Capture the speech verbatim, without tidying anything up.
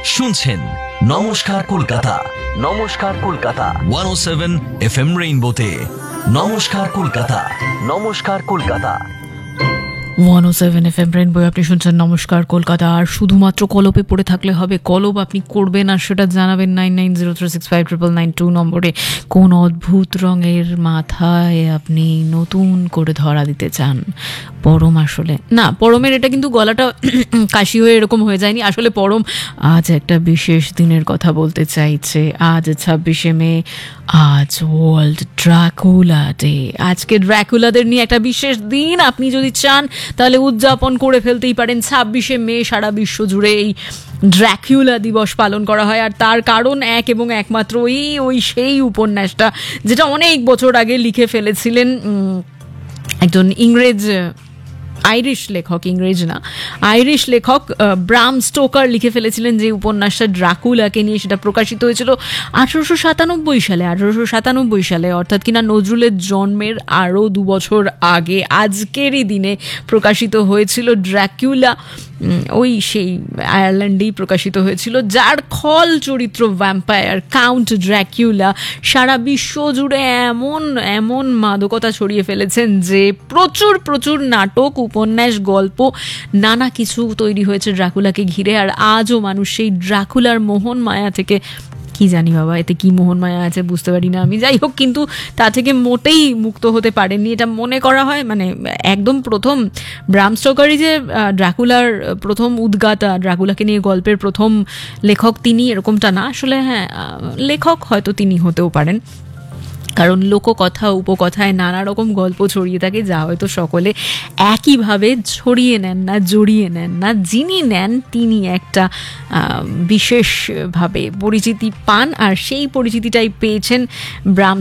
শুনছেন নমস্কার কলকাতা। নমস্কার কলকাতা একশো সাত এফএম রেইনবোতে। নমস্কার কলকাতা। নমস্কার কলকাতা একশো সাত এফএম রেইনবো আপনি শুনছেন নমস্কার কলকাতা। আর শুধুমাত্র কলপে পড়ে থাকলে হবে, কলপ আপনি করবেন আর সেটা জানাবেন nine nine zero three six five triple nine two নম্বরে। কোন অদ্ভুত রঙের মাথায় আপনি নতুন করে ধরা দিতে চান? পরম আসলে না, পরমের এটা কিন্তু গলাটা কাশি হয়ে এরকম হয়ে যায়নি। আসলে পরম আজ একটা বিশেষ দিনের কথা বলতে চাইছে। আজ ছাব্বিশে মে, আজ ওয়ার্ল্ড ড্রাকুলা ডে। আজকে ড্রাকুলাদের নিয়ে একটা বিশেষ দিন আপনি যদি চান তাহলে উদযাপন করে ফেলতেই পারেন। ছাব্বিশে মে সারা বিশ্ব জুড়ে এই ড্রাকুলা দিবস পালন করা হয়। আর তার কারণ এক এবং একমাত্র ওই ওই সেই উপন্যাসটা যেটা অনেক বছর আগে লিখে ফেলেছিলেন একজন ইংরেজ আইরিশ লেখক, ইংরেজ না আইরিশ লেখক ব্রাম স্টোকার লিখে ফেলেছিলেন যে উপন্যাসটা ড্রাকুলাকে নিয়ে। সেটা প্রকাশিত হয়েছিল আঠারোশো সাতানব্বই সালে আঠারোশো সাতানব্বই সালে অর্থাৎ কিনা নজরুলের জন্মের আরও দু বছর আগে আজকেরই দিনে প্রকাশিত হয়েছিল ড্রাকুলা। ওই সেই আয়ারল্যান্ডেই প্রকাশিত হয়েছিল, যার খল চরিত্র ভ্যাম্পায়ার কাউন্ট ড্রাকুলা সারা বিশ্ব জুড়ে এমন এমন মাদকতা ছড়িয়ে ফেলেছেন যে প্রচুর প্রচুর নাটক, উপন্যাস, গল্প নানা কিছু তৈরি হয়েছে ড্রাকুলাকে ঘিরে। আর আজও মানুষ সেই ড্রাকুলার মোহন মায়া থেকে, কি জানি বাবা এতে কি মোহন মায়া আছে বুঝতে পারি না আমি, যাই হোক, কিন্তু তা থেকে মোটেই মুক্ত হতে পারেননি এটা মনে করা হয়। মানে একদম প্রথম ব্রাম স্টোকারই যে ড্রাকুলার প্রথম উদ্গাতা, ড্রাকুলাকে নিয়ে গল্পের প্রথম লেখক তিনি, এরকমটা না। আসলে হ্যাঁ, লেখক হয়তো তিনি হতেও পারেন, কারণ লোককথা উপকথায় নানা রকম গল্প ছড়িয়ে থাকে যা হয়তো সকলে একইভাবে ছড়িয়ে নেন না, জড়িয়ে নেন না। যিনি নেন তিনি একটা বিশেষভাবে পরিচিতি পান, আর সেই পরিচিতিটাই পেয়েছেন ব্রাম